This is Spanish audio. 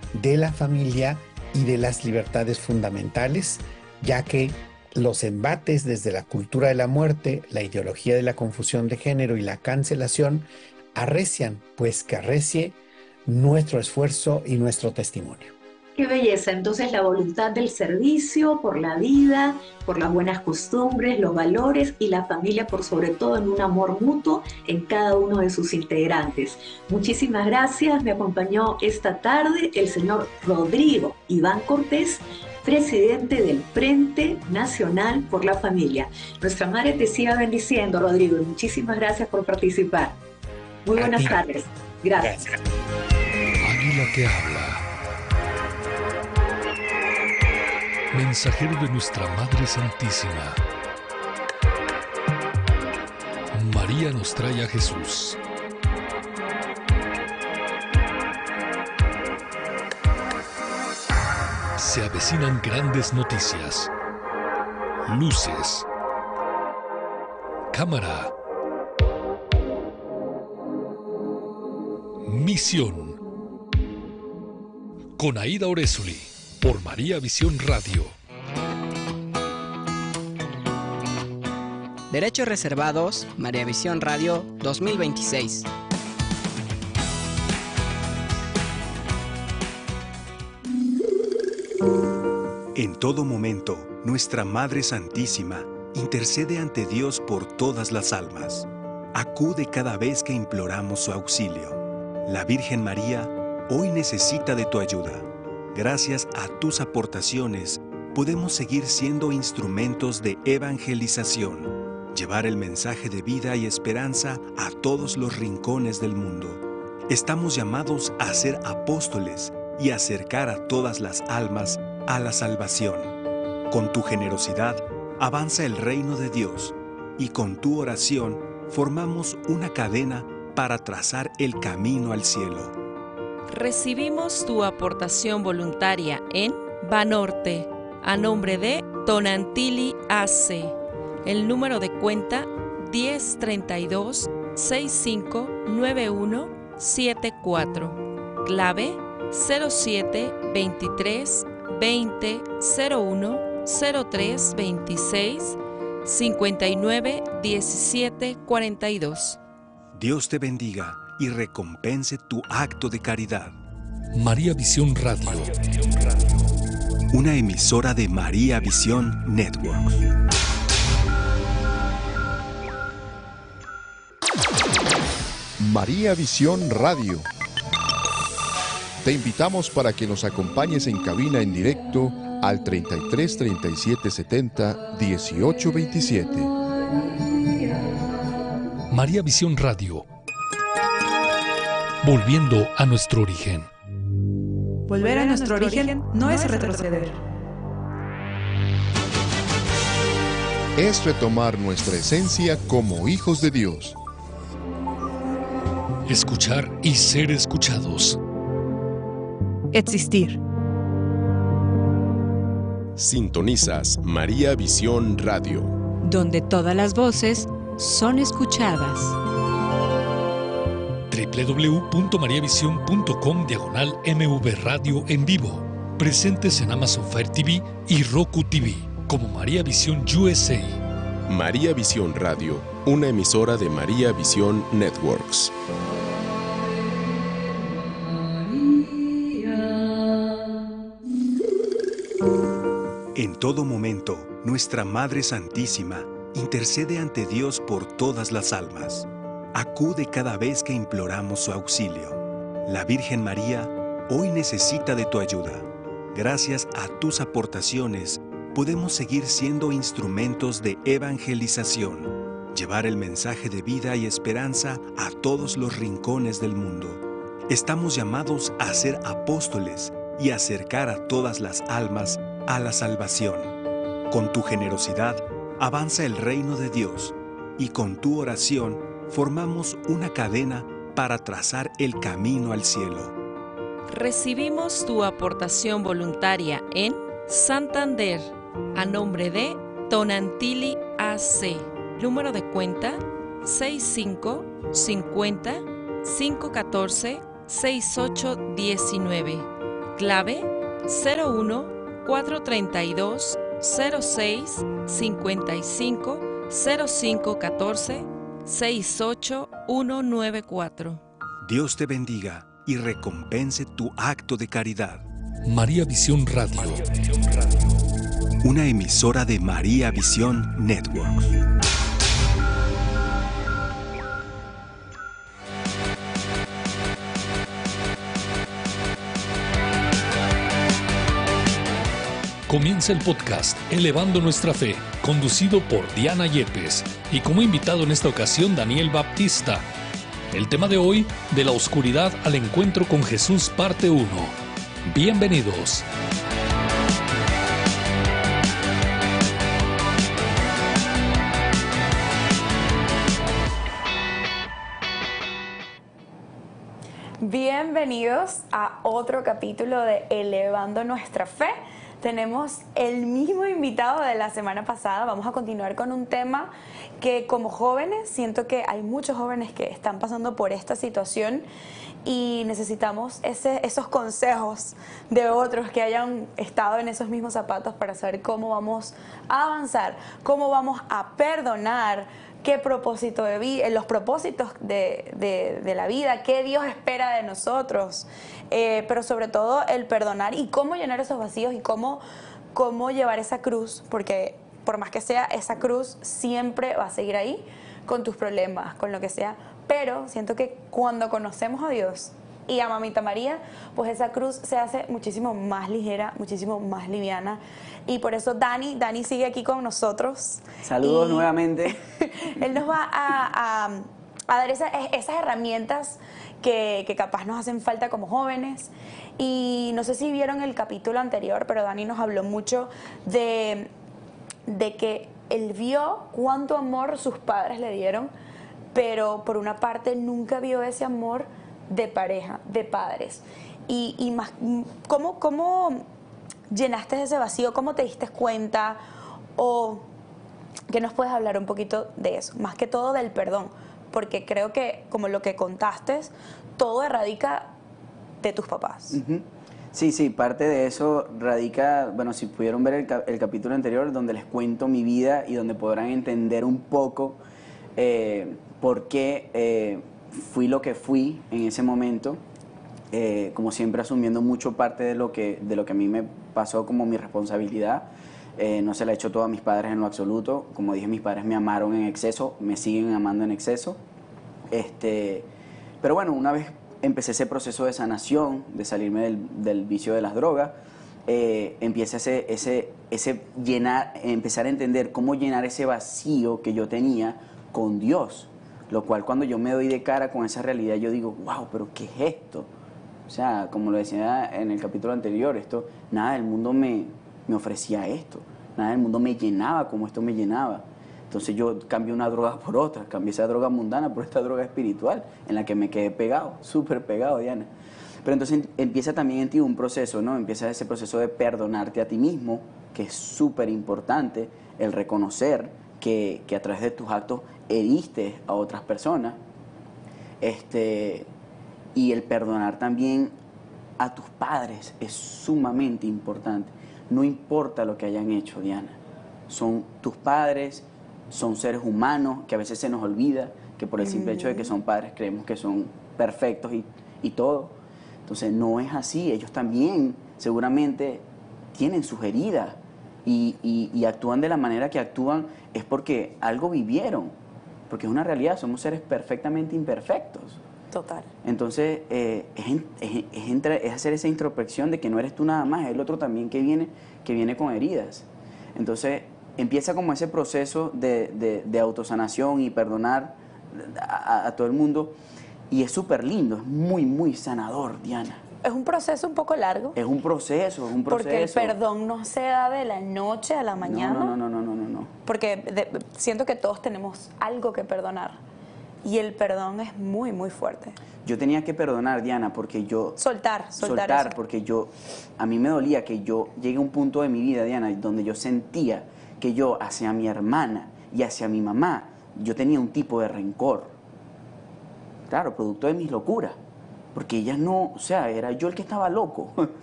de la familia y de las libertades fundamentales, ya que los embates desde la cultura de la muerte, la ideología de la confusión de género y la cancelación arrecian, pues que arrecie nuestro esfuerzo y nuestro testimonio. Qué belleza. Entonces la voluntad del servicio por la vida, por las buenas costumbres, los valores y la familia por sobre todo en un amor mutuo en cada uno de sus integrantes. Muchísimas gracias. Me acompañó esta tarde el señor Rodrigo Iván Cortés, presidente del Frente Nacional por la Familia. Nuestra madre te siga bendiciendo, Rodrigo, y muchísimas gracias por participar. Muy buenas tardes. Gracias. Águila que habla. Mensajero de nuestra Madre Santísima. María nos trae a Jesús. Se avecinan grandes noticias. Luces. Cámara. Misión. Con Aida Orezuli. Por María Visión Radio. Derechos reservados, María Visión Radio 2026. En todo momento, nuestra Madre Santísima intercede ante Dios por todas las almas. Acude cada vez que imploramos su auxilio. La Virgen María hoy necesita de tu ayuda. Gracias a tus aportaciones, podemos seguir siendo instrumentos de evangelización, llevar el mensaje de vida y esperanza a todos los rincones del mundo. Estamos llamados a ser apóstoles y acercar a todas las almas a la salvación. Con tu generosidad, avanza el reino de Dios y con tu oración formamos una cadena para trazar el camino al cielo. Recibimos tu aportación voluntaria en Banorte, a nombre de Tonantili AC. El número de cuenta 1032-659174. Clave 0723 20 01 03 26 59 17 42. Dios te bendiga y recompense tu acto de caridad. María Visión Radio. Una emisora de María Visión Network. María Visión Radio. Te invitamos para que nos acompañes en cabina en directo al 33 37 70 18 27. María Visión Radio. Volviendo a nuestro origen. Volver a nuestro origen no es retroceder. Es retomar nuestra esencia como hijos de Dios. Escuchar y ser escuchados. Existir. Sintonizas María Visión Radio, donde todas las voces son escuchadas. www.mariavision.com/MV Radio en vivo. Presentes en Amazon Fire TV y Roku TV como María Visión USA. María Visión Radio, una emisora de María Visión Networks. En todo momento, nuestra Madre Santísima intercede ante Dios por todas las almas. Acude cada vez que imploramos su auxilio. La Virgen María hoy necesita de tu ayuda. Gracias a tus aportaciones, podemos seguir siendo instrumentos de evangelización, llevar el mensaje de vida y esperanza a todos los rincones del mundo. Estamos llamados a ser apóstoles y acercar a todas las almas a la salvación. Con tu generosidad, avanza el reino de Dios y con tu oración formamos una cadena para trazar el camino al cielo. Recibimos tu aportación voluntaria en Santander, a nombre de Tonantili AC. Número de cuenta 65 50 514 6819. Clave 01 432 06 55 05 14 68 194. Dios te bendiga y recompense tu acto de caridad. María Visión Radio. Una emisora de María Visión Network. Comienza el podcast Elevando Nuestra Fe, conducido por Diana Yepes, y como invitado en esta ocasión Daniel Baptista. El tema de hoy, de la oscuridad al encuentro con Jesús, parte 1. Bienvenidos. Bienvenidos a otro capítulo de Elevando Nuestra Fe. Tenemos el mismo invitado de la semana pasada. Vamos a continuar con un tema que, como jóvenes, siento que hay muchos jóvenes que están pasando por esta situación y necesitamos esos consejos de otros que hayan estado en esos mismos zapatos para saber cómo vamos a avanzar, cómo vamos a perdonar, qué propósito de vida, los propósitos de la vida, qué Dios espera de nosotros, pero sobre todo el perdonar y cómo llenar esos vacíos y cómo llevar esa cruz, porque por más que sea, esa cruz siempre va a seguir ahí con tus problemas, con lo que sea, pero siento que cuando conocemos a Dios y a Mamita María, pues esa cruz se hace muchísimo más ligera, muchísimo más liviana. Y por eso Dani sigue aquí con nosotros. Saludos nuevamente. Él nos va a dar esas herramientas que capaz nos hacen falta como jóvenes. Y no sé si vieron el capítulo anterior, pero Dani nos habló mucho de que él vio cuánto amor sus padres le dieron, pero por una parte nunca vio ese amor de pareja, de padres. Y más, ¿cómo llenaste ese vacío? ¿Cómo te diste cuenta? ¿O qué nos puedes hablar un poquito de eso? Más que todo del perdón, porque creo que, como lo que contaste, todo radica de tus papás. Uh-huh. Sí, parte de eso radica, bueno, si pudieron ver el capítulo anterior, donde les cuento mi vida y donde podrán entender un poco por qué fui lo que fui en ese momento, como siempre asumiendo mucho parte de lo que a mí me pasó como mi responsabilidad. No se la he hecho todo a mis padres en lo absoluto. Como dije, mis padres me amaron en exceso, me siguen amando en exceso. Pero bueno, una vez empecé ese proceso de sanación, de salirme del vicio de las drogas, empieza empezar a entender cómo llenar ese vacío que yo tenía con Dios. Lo cual, cuando yo me doy de cara con esa realidad, yo digo, wow, pero ¿qué es esto? O sea, como lo decía en el capítulo anterior, nada del mundo me ofrecía esto, nada del mundo me llenaba como esto me llenaba. Entonces yo cambié una droga por otra, cambié esa droga mundana por esta droga espiritual, en la que me quedé pegado, súper pegado, Diana. Pero entonces empieza también en ti un proceso, ¿no? Empieza ese proceso de perdonarte a ti mismo, que es súper importante, el reconocer que a través de tus actos heriste a otras personas, y el perdonar también a tus padres es sumamente importante. No importa lo que hayan hecho, Diana, son tus padres, son seres humanos que a veces se nos olvida que por el simple hecho de que son padres creemos que son perfectos y todo. Entonces no es así, ellos también seguramente tienen sus heridas y actúan de la manera que actúan es porque algo vivieron, porque es una realidad, somos seres perfectamente imperfectos. Total. Entonces es hacer esa introspección de que no eres tú nada más, es el otro también que viene con heridas. Entonces empieza como ese proceso de autosanación y perdonar a todo el mundo, y es súper lindo, es muy, muy sanador, Diana. Es un proceso un poco largo. Es un proceso. Porque el perdón no se da de la noche a la mañana. No. Porque siento que todos tenemos algo que perdonar. Y el perdón es muy, muy fuerte. Yo tenía que perdonar, Diana, porque yo... Soltar eso. Porque a mí me dolía que yo llegué a un punto de mi vida, Diana, donde yo sentía que yo hacia mi hermana y hacia mi mamá, yo tenía un tipo de rencor. Claro, producto de mis locuras. Porque ellas no, o sea, era yo el que estaba loco.